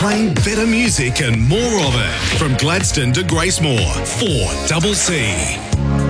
Playing better music and more of it. From Gladstone to Gracemore, 4CC.